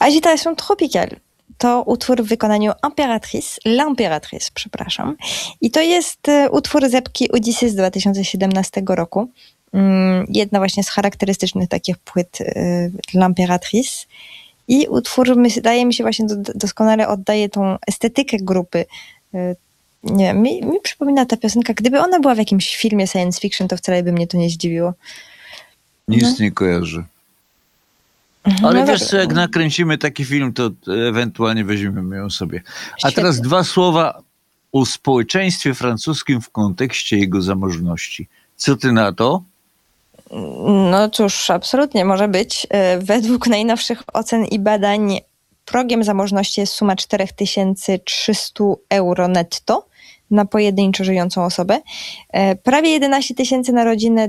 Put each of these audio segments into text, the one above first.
Agitation Tropicale to utwór w wykonaniu L'Impératrice, przepraszam. I to jest utwór z epki Odysseus z 2017 roku. Jedna właśnie z charakterystycznych takich płyt L'Impératrice. I utwór, wydaje mi się, właśnie doskonale oddaje tą estetykę grupy. Nie wiem, mi przypomina ta piosenka, gdyby ona była w jakimś filmie science fiction, to wcale by mnie to nie zdziwiło. Nic nie kojarzy. Ale wiesz co, jak nakręcimy taki film, to ewentualnie weźmiemy ją sobie. A teraz 2 słowa o społeczeństwie francuskim w kontekście jego zamożności. Co ty na to? No cóż, absolutnie może być. Według najnowszych ocen i badań progiem zamożności jest suma 4300 euro netto na pojedynczo żyjącą osobę. Prawie 11 000 na rodzinę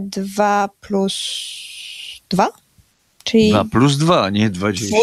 2+2? Czyli 2+2, nie 20.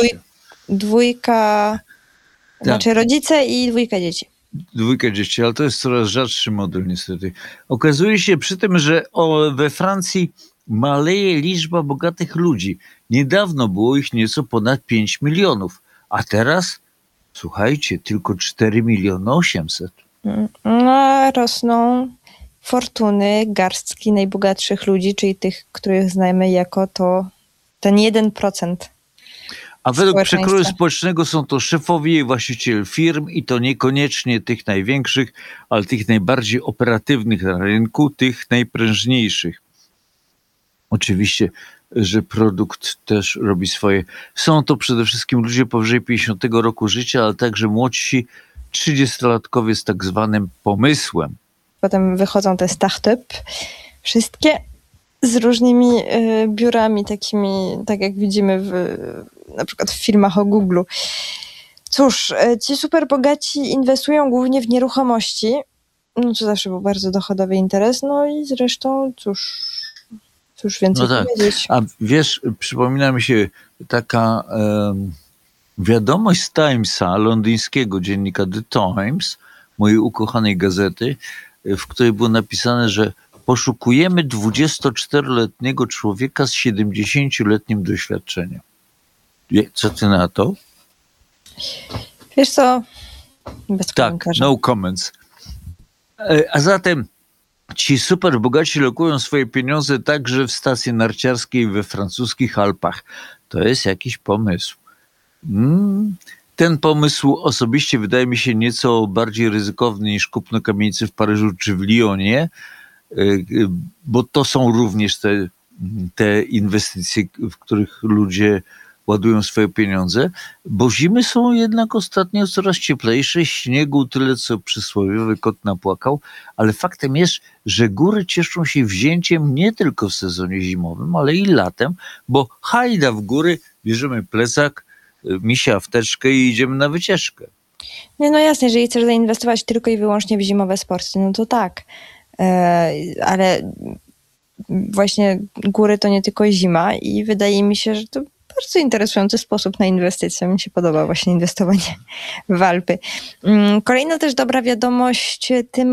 Dwójka, znaczy rodzice i 2 dzieci. 2 dzieci, ale to jest coraz rzadszy model niestety. Okazuje się przy tym, że we Francji maleje liczba bogatych ludzi. Niedawno było ich nieco ponad 5 milionów, a teraz, słuchajcie, tylko 4 800 000. No, rosną fortuny garstki najbogatszych ludzi, czyli tych, których znamy jako ten 1%. A według przekroju społecznego są to szefowie i właściciele firm i to niekoniecznie tych największych, ale tych najbardziej operatywnych na rynku, tych najprężniejszych. Oczywiście, że produkt też robi swoje. Są to przede wszystkim ludzie powyżej 50 roku życia, ale także młodsi 30-latkowie z tak zwanym pomysłem. Potem wychodzą te start-up, wszystkie z różnymi biurami takimi, tak jak widzimy na przykład w filmach o Google'u. Cóż, ci super bogaci inwestują głównie w nieruchomości, no to zawsze był bardzo dochodowy interes, no i zresztą cóż więcej powiedzieć. A wiesz, przypomina mi się taka wiadomość z Timesa, londyńskiego dziennika The Times, mojej ukochanej gazety, w której było napisane, że poszukujemy 24-letniego człowieka z 70-letnim doświadczeniem. Co ty na to? Wiesz co? Bez komentarza. No comments. A zatem ci super bogaci lokują swoje pieniądze także w stacji narciarskiej we francuskich Alpach. To jest jakiś pomysł. Ten pomysł osobiście wydaje mi się nieco bardziej ryzykowny niż kupno kamienicy w Paryżu czy w Lyonie, bo to są również te inwestycje, w których ludzie ładują swoje pieniądze, bo zimy są jednak ostatnio coraz cieplejsze, śniegu tyle, co przysłowiowy kot napłakał, ale faktem jest, że góry cieszą się wzięciem nie tylko w sezonie zimowym, ale i latem, bo hajda w góry, bierzemy plecak, misia wteczkę i idziemy na wycieczkę. Nie, no jasne, jeżeli chcesz zainwestować tylko i wyłącznie w zimowe sporty, no to tak, ale właśnie góry to nie tylko zima i wydaje mi się, że to bardzo interesujący sposób na inwestycje. Mi się podoba właśnie inwestowanie w Alpy. Kolejna też dobra wiadomość,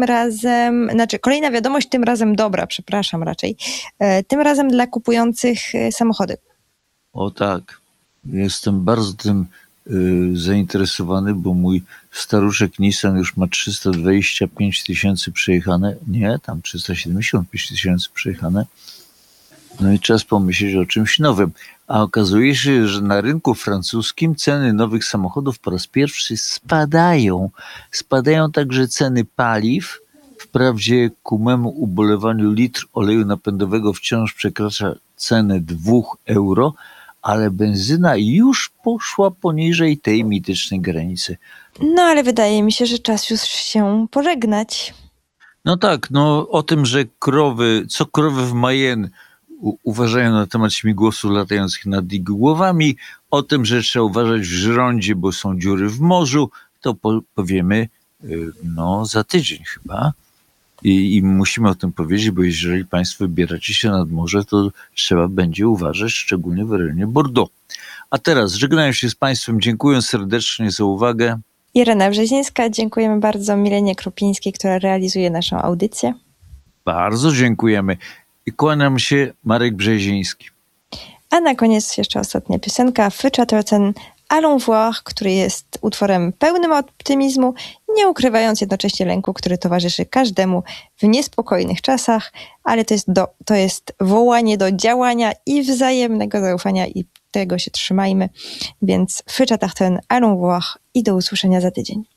kolejna wiadomość, tym razem dobra, przepraszam raczej, tym razem dla kupujących samochody. O tak, jestem bardzo tym zainteresowany, bo mój staruszek Nissan już ma 325 000 przejechane, nie, tam 375 000 przejechane. No i czas pomyśleć o czymś nowym. A okazuje się, że na rynku francuskim ceny nowych samochodów po raz pierwszy spadają. Spadają także ceny paliw. Wprawdzie ku memu ubolewaniu litr oleju napędowego wciąż przekracza cenę 2 euro, ale benzyna już poszła poniżej tej mitycznej granicy. No ale wydaje mi się, że czas już się pożegnać. No tak, no o tym, że krowy w Mayenne uważają na temat śmigłowców latających nad ich głowami, o tym, że trzeba uważać w Żyrondzie, bo są dziury w morzu, to powiemy za tydzień chyba. I musimy o tym powiedzieć, bo jeżeli państwo wybieracie się nad morze, to trzeba będzie uważać, szczególnie w rejonie Bordeaux. A teraz żegnają się z państwem, dziękuję serdecznie za uwagę. Irena Brzezińska, dziękujemy bardzo Milenie Krupińskiej, która realizuje naszą audycję. Bardzo dziękujemy. I kłaniam się, Marek Brzeziński. A na koniec jeszcze ostatnia piosenka, Fyczatorcen, Allons voir, który jest utworem pełnym optymizmu, nie ukrywając jednocześnie lęku, który towarzyszy każdemu w niespokojnych czasach, ale to jest wołanie do działania i wzajemnego zaufania i tego się trzymajmy. Więc Fyczatach ten Allons voir i do usłyszenia za tydzień.